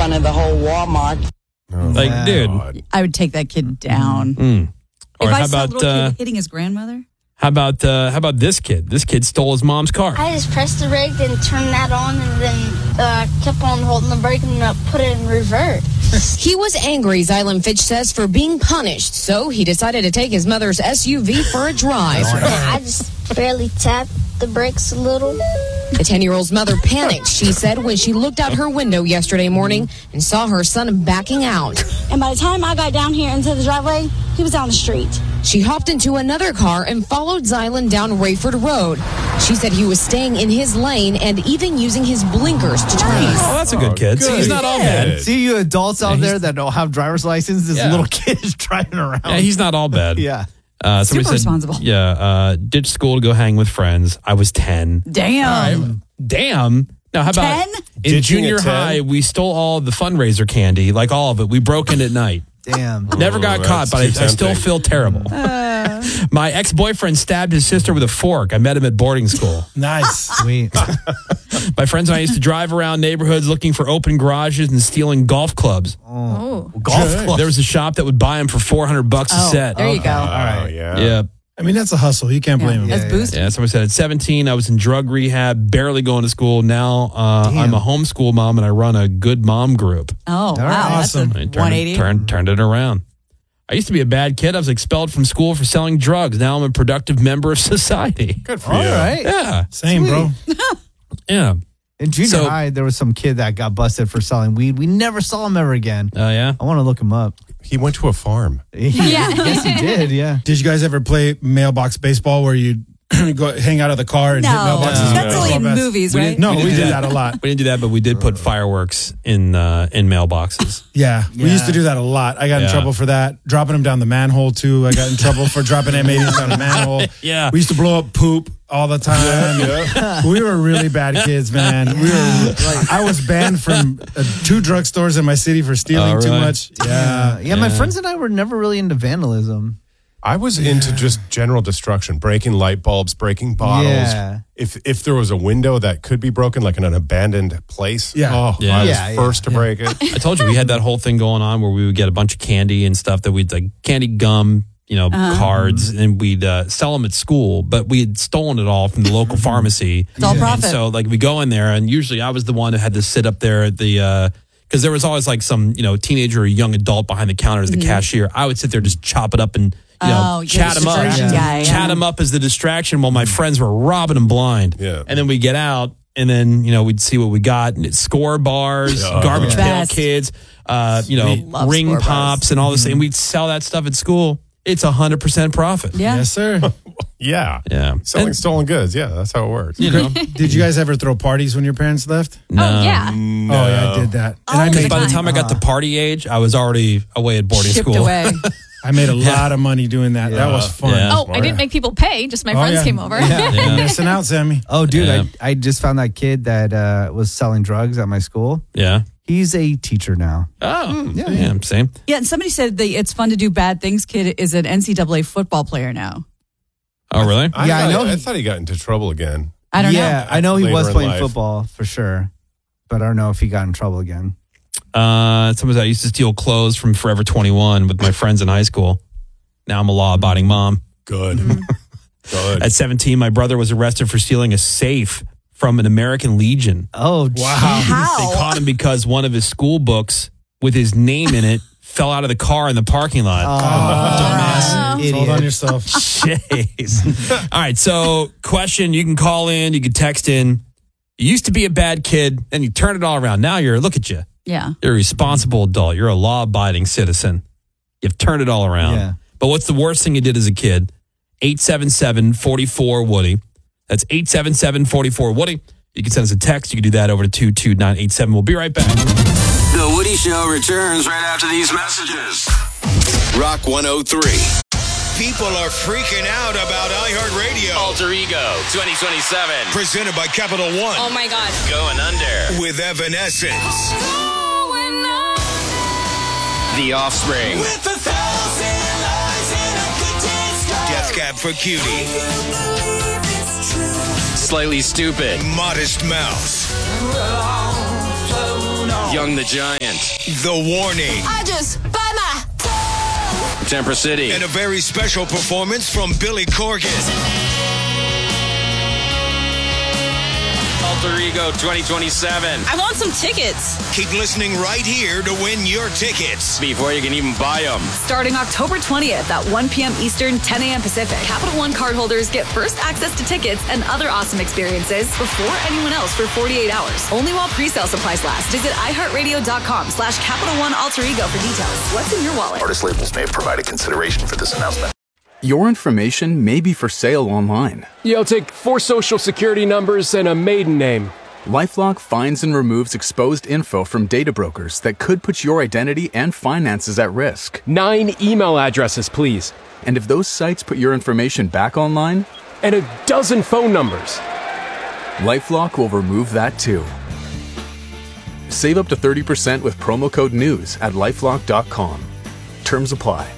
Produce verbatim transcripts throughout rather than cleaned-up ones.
front of the whole Walmart. Oh, like, wow. dude. I would take that kid down. Mm. If Or I how saw a about little uh, kid hitting his grandmother. how about uh, how about this kid? This kid stole his mom's car. I just pressed the brake, then turned that on, and then uh, kept on holding the brake and uh, put it in reverse. He was angry, Zylan Fitch says, for being punished, so he decided to take his mother's S U V for a drive. I just barely tapped the brakes a little. The ten-year-old's mother panicked, she said, when she looked out her window yesterday morning and saw her son backing out. And by the time I got down here into the driveway, he was down the street. She hopped into another car and followed Zylan down Rayford Road. She said he was staying in his lane and even using his blinkers to turn. Oh, that's a good kid. See, he's not all bad. See you adults out Yeah, there that don't have driver's license, this Yeah. little kid is driving around. Yeah, he's not all bad. Yeah. Uh, somebody Super said, responsible. Yeah, uh, ditched school to go hang with friends. I was ten. Damn. Damn. Now, how about ten? in Ditching junior at ten? high, we stole all the fundraiser candy, like all of it. We broke in at night. Damn. Never Oh, got caught, that's but I, too I still tempting. feel terrible. My ex-boyfriend stabbed his sister with a fork. I met him at boarding school. Nice. Sweet. My friends and I used to drive around neighborhoods looking for open garages and stealing golf clubs. Oh. Golf club. There was a shop that would buy them for four hundred bucks a Oh, set. there you go. Oh, yeah. Yeah. I mean, that's a hustle. You can't blame him. That's boosted. Yeah, somebody said at seventeen, I was in drug rehab, barely going to school. Now uh, Damn. I'm a homeschool mom and I run a good mom group. Oh, wow. right. Awesome. That's I a turned, one it, eighty. turned, turned it around. I used to be a bad kid. I was expelled from school for selling drugs. Now I'm a productive member of society. Good for All you. right. Yeah. Same, bro. Yeah. In junior So- high, there was some kid that got busted for selling weed. We never saw him ever again. Oh, yeah? I want to look him up. He went to a farm. Yeah. Yes, he did, yeah. Did you guys ever play mailbox baseball where you go hang out of the car and hit No. mailboxes? That's only in Baseball bats? movies, We right? didn't- No, We we, didn't did do that a lot. We didn't do that, but we did put fireworks in uh, in mailboxes. Yeah, we Yeah. used to do that a lot. I got in Yeah. trouble for that. Dropping them down the manhole, too. I got in trouble for dropping M eighties down the manhole. Yeah. We used to blow up poop all the time. We were really bad kids, man. We were. I was banned from uh, two drugstores in my city for stealing Oh, too really? much. Yeah. Yeah. yeah, my friends and I were never really into vandalism. I was into just general destruction, breaking light bulbs, breaking bottles. Yeah. If if there was a window that could be broken, like in an abandoned place, Yeah. oh, Yeah. I was Yeah, first yeah, to break it. I told you we had that whole thing going on where we would get a bunch of candy and stuff that we'd like candy gum, you know, cards, and we'd uh, sell them at school. But we had stolen it all from the local pharmacy. It's all And profit. so, like, we go in there, and usually I was the one who had to sit up there at the because there was always like some you know teenager or young adult behind the counter as the cashier. I would sit there just chop it up and. You know, Oh, you're chat the them up, distraction guy, chat yeah. them up as the distraction while my friends were robbing them blind. Yeah. And then we get out, and then you know we'd see what we got, and it's score bars, garbage pail Best. kids, uh, you know, Love ring score bars. pops, and all this. And we'd sell that stuff at school. It's a hundred percent profit. Yeah. Yes, sir. Yeah. Yeah. Selling And, stolen goods. Yeah, that's how it works. you know, Did you guys ever throw parties when your parents left? no. Oh, yeah. No. Oh, yeah, I did that. And I Oh, made, By the time I got to party age, I was already away at boarding Shipped school. away. I made a lot of money doing that. That was fun. Yeah. Oh, I didn't make people pay. Just my Oh, friends yeah. came over. Yeah. Yeah. You're missing out, Sammy. Oh, dude, Yeah. I, I just found that kid that uh, was selling drugs at my school. Yeah. He's a teacher now. Oh, yeah. yeah, same. Yeah, and somebody said the It's Fun to Do Bad Things kid is an N C double A football player now. Oh, really? I Yeah, I thought, know I he- thought he got into trouble again. I don't yeah, know. I know he Later was in playing life. football for sure, but I don't know if he got in trouble again. Uh, someone said I used to steal clothes from Forever twenty-one with my friends in high school. Now I'm a law-abiding mom. Good. Good. At seventeen, my brother was arrested for stealing a safe from an American Legion. Oh, Wow. They caught him because one of his school books with his name in it fell out of the car in the parking lot. dumbass idiot. Hold on yourself. Jeez. All right. So, question: you can call in, you can text in. You used to be a bad kid, then you turned it all around. Now you're look at you. Yeah. You're a responsible adult. You're a law-abiding citizen. You've turned it all around. Yeah. But what's the worst thing you did as a kid? eight seven seven, four four, Woody. That's eight seven seven, four four, Woody. You can send us a text. You can do that over to two two nine eight seven. We'll be right back. The Woody Show returns right after these messages. Rock one oh three. People are freaking out about iHeartRadio. Alter Ego twenty twenty-seven. Presented by Capital One. Oh my God. Going under. With Evanescence. The Offspring. With a thousand lies in a good Death Cab for Cutie. Slightly Stupid. Modest Mouse. Young the Giant. The Warning. I just buy my Temper City. And a very special performance from Billy Corgan. Alter Ego twenty twenty-seven. I want some tickets. Keep listening right here to win your tickets. Before you can even buy them. Starting October twentieth at one p.m. Eastern, ten a.m. Pacific. Capital One cardholders get first access to tickets and other awesome experiences before anyone else for forty-eight hours. Only while pre-sale supplies last. Visit iHeartRadio.com slash Capital One Alter Ego for details. What's in your wallet? Artist labels may have provided consideration for this announcement. Your information may be for sale online. Yeah, I'll take four social security numbers and a maiden name. LifeLock finds and removes exposed info from data brokers that could put your identity and finances at risk. Nine email addresses, please. And if those sites put your information back online? And a dozen phone numbers. LifeLock will remove that too. Save up to thirty percent with promo code NEWS at lifelock dot com. Terms apply.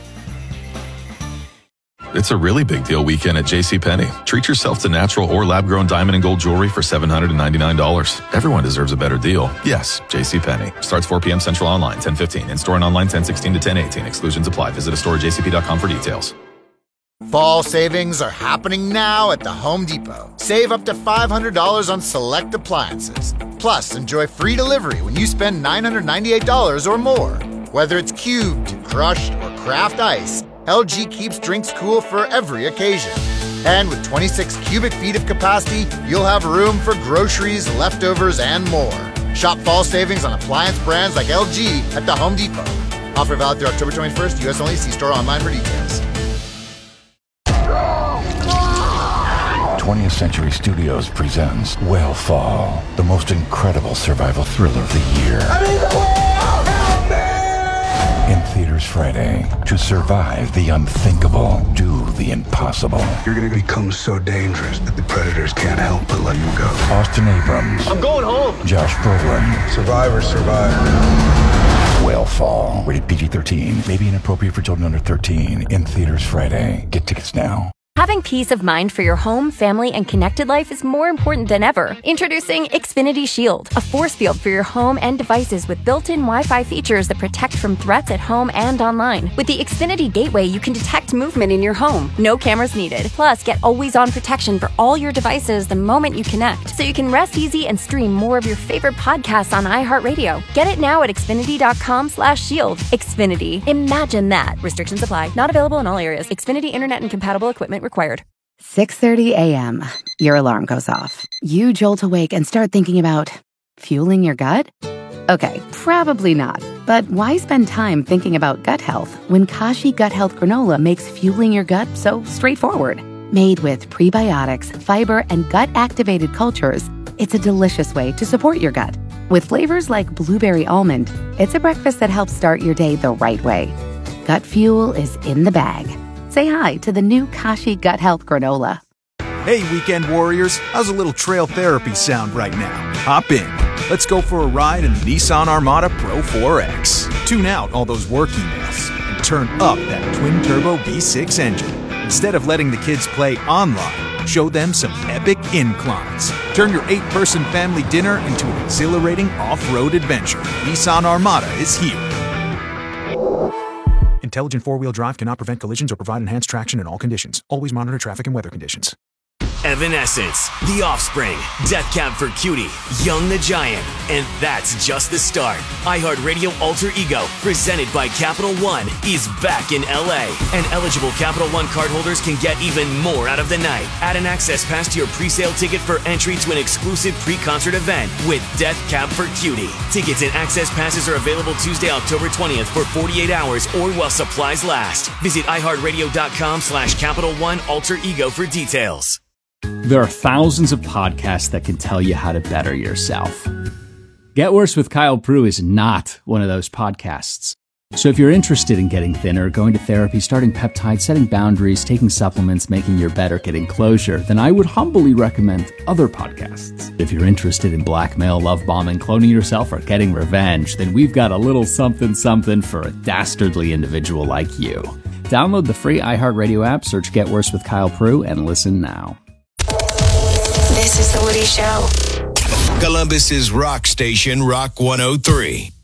It's a really big deal weekend at JCPenney. Treat yourself to natural or lab-grown diamond and gold jewelry for seven hundred ninety-nine dollars. Everyone deserves a better deal. Yes, JCPenney. Starts four p.m. Central online, ten fifteen. In-store and online, ten sixteen to ten eighteen. Exclusions apply. Visit a store at j c p dot com for details. Fall savings are happening now at the Home Depot. Save up to five hundred dollars on select appliances. Plus, enjoy free delivery when you spend nine hundred ninety-eight dollars or more. Whether it's cubed, crushed, or craft ice, L G keeps drinks cool for every occasion. And with twenty-six cubic feet of capacity, you'll have room for groceries, leftovers, and more. Shop fall savings on appliance brands like L G at the Home Depot. Offer valid through October twenty-first, U S only. See store online for details. twentieth Century Studios presents Whale Fall, the most incredible survival thriller of the year. I'm in the whale! Help me! In theaters Friday. To survive the unthinkable, do the impossible. You're gonna become so dangerous that the predators can't help but let you go. Austin Abrams. I'm going home. Josh Brolin. Survivor, survivor. Whale Fall. Rated P G thirteen. May be inappropriate for children under thirteen. In theaters Friday. Get tickets now. Having peace of mind for your home, family, and connected life is more important than ever. Introducing Xfinity Shield, a force field for your home and devices with built-in Wi-Fi features that protect from threats at home and online. With the Xfinity Gateway, you can detect movement in your home. No cameras needed. Plus, get always-on protection for all your devices the moment you connect, so you can rest easy and stream more of your favorite podcasts on iHeartRadio. Get it now at xfinity.com slash shield. Xfinity. Imagine that. Restrictions apply. Not available in all areas. Xfinity Internet and compatible equipment required. six thirty a.m. Your alarm goes off. You jolt awake and start thinking about fueling your gut? Okay, probably not. But why spend time thinking about gut health when Kashi Gut Health Granola makes fueling your gut so straightforward? Made with prebiotics, fiber, and gut-activated cultures, it's a delicious way to support your gut. With flavors like blueberry almond, it's a breakfast that helps start your day the right way. Gut fuel is in the bag. Say hi to the new Kashi Gut Health Granola. Hey, weekend warriors. How's a little trail therapy sound right now? Hop in. Let's go for a ride in the Nissan Armada Pro four X. Tune out all those work emails and turn up that twin-turbo V six engine. Instead of letting the kids play online, show them some epic inclines. Turn your eight-person family dinner into an exhilarating off-road adventure. Nissan Armada is here. Intelligent four-wheel drive cannot prevent collisions or provide enhanced traction in all conditions. Always monitor traffic and weather conditions. Evanescence, The Offspring, Death Cab for Cutie, Young the Giant, and that's just the start. iHeartRadio Alter Ego, presented by Capital One, is back in L A, and eligible Capital One cardholders can get even more out of the night. Add an access pass to your pre-sale ticket for entry to an exclusive pre-concert event with Death Cab for Cutie. Tickets and access passes are available Tuesday, October twentieth for forty-eight hours or while supplies last. Visit iHeartRadio.com slash Capital One Alter Ego for details. There are thousands of podcasts that can tell you how to better yourself. Get Worse with Kyle Prue is not one of those podcasts. So if you're interested in getting thinner, going to therapy, starting peptides, setting boundaries, taking supplements, making your bed, or getting closure, then I would humbly recommend other podcasts. If you're interested in blackmail, love bombing, cloning yourself, or getting revenge, then we've got a little something something for a dastardly individual like you. Download the free iHeartRadio app, search Get Worse with Kyle Prue, and listen now. This is The Woody Show. Columbus's rock station, Rock one oh three.